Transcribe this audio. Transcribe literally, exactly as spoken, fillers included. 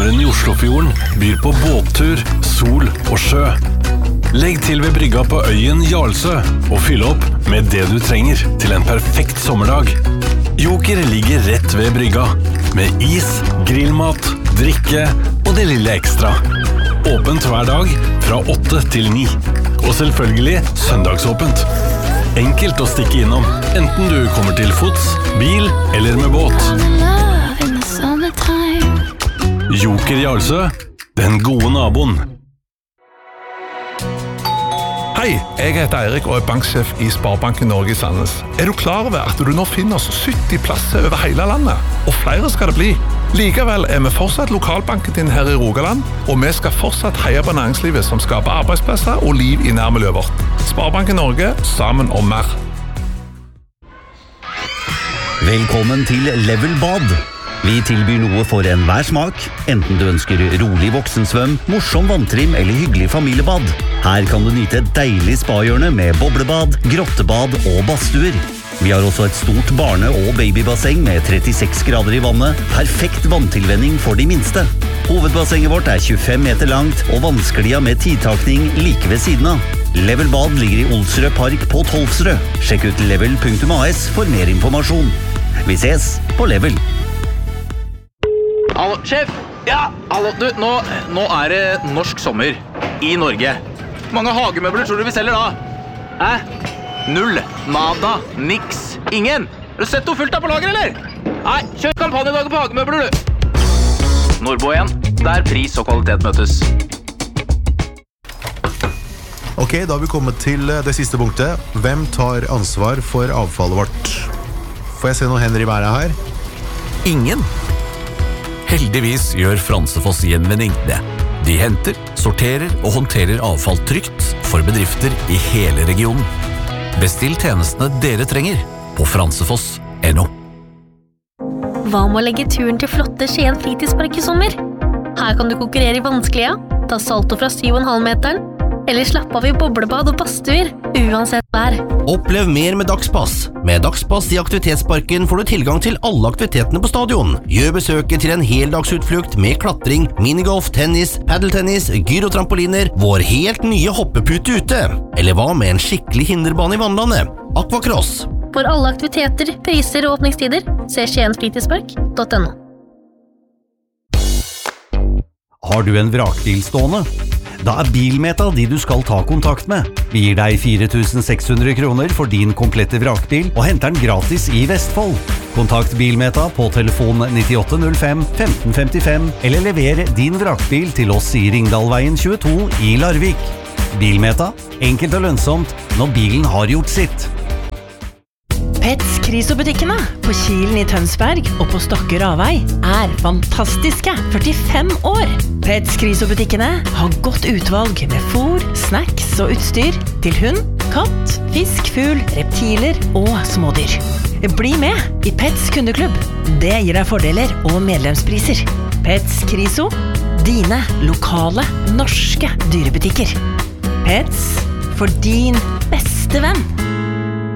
sommeren i Oslofjorden byr på båttur, sol og sjø. Legg til ved brygga på øyen Jarlsø og fyll opp med det du trenger til en perfekt sommerdag. Joker ligger rett ved brygga, med is, grillmat, drikke og det lille ekstra. Åpent hver dag fra åtte til ni. Og selvfølgelig søndagsåpent. Enkelt å stikke innom, enten du kommer til fots, bil eller med båt. Joker Jarlsø, den gode naboen. Hei, jeg heter Eirik og er banksjef i Sparebanken Norge i Sandnes. Er du klar over at du nå finner oss sytti plasser over hele landet? Og flere skal det bli. Likevel er vi fortsatt lokalbanken din her i Rogaland, og vi skal fortsatt heie på næringslivet som skaper arbeidsplasser og liv i nærmiljøet vårt. Sparebanken Norge, sammen om mer. Velkommen til Level Bad. Vi tilbyr noe for enhver smak, enten du ønsker rolig voksensvøm, morsom vanntrim eller hyggelig familiebad. Her kan du nyte et deilig spahjørne med boblebad, grottebad og badstuer. Vi har også et stort barne- og babybasseng med trettiseks grader i vannet, perfekt vanntilvenning for de minste. Hovedbassenget vårt er tjuefem meter langt, og vannsklia med tidtakning like ved siden av. Level Bad ligger i Olsrød Park på Tolvsrød. Sjekk ut level punktum a s for mer informasjon. Vi ses på Level. Hallo, sjef! Ja, hallo, du, nå, nå er det norsk sommer i Norge. Hvor mange hagemøbler tror du vi selger da? Hæ? Null, nada, niks, ingen. Har du sett noe fullt der på lager, eller? Nei, kjør kampanjedager på hagemøbler, du. Nordbo igjen, der pris og kvalitet møtes. Ok, da har vi kommet til det siste punktet. Hvem tar ansvar for avfallet vårt? Får jeg se noen hender i været her? Ingen. Heldigvis gjør Fransefoss Gjenvinning det. De henter, sorterer og håndterer avfall trygt for bedrifter i hele regionen. Bestill tjenestene dere trenger på fransefoss punktum no. Hva med å legge turen til flotte Skien fritidspark i sommer? Her kan du konkurrere i vanskelige, ta salto fra syv komma fem meteren, eller slappe av i boblebad og badstuer, uansett vær. Opplev mer med Dagspass. Med Dagspass i Aktivitetsparken får du tilgang til alle aktivitetene på stadion. Gjør besøket til en heldagsutflukt med klatring, minigolf, tennis, paddeltennis, gyrotrampoliner, vår helt nye hoppepute ute. Eller hva med en skikkelig hinderbane i vannlandet? Aquacross. For alle aktiviteter, priser og åpningstider, se skien fritidspark punktum no. Har du en vrakbil stående? Da er Bilmeta de du skal ta kontakt med. Vi gir deg fire tusen seks hundre kroner for din komplette vrakbil og henter den gratis i Vestfold. Kontakt Bilmeta på telefon nittiåtte null fem femten femtifem eller lever din vrakbil til oss i Ringdalveien tjueto i Larvik. Bilmeta, enkelt og lønnsomt når bilen har gjort sitt. Pets Kriso-butikkene på Kilen i Tønsberg og på Stokke Ravei er fantastiske førtifem år. Pets Kriso-butikkene har godt utvalg med fôr, snacks og utstyr til hund, katt, fisk, fugl, reptiler og smådyr. Bli med i Pets kundeklubb. Det gir deg fordeler og medlemspriser. Pets Kriso, dine lokale norske dyrebutikker. Pets for din beste venn.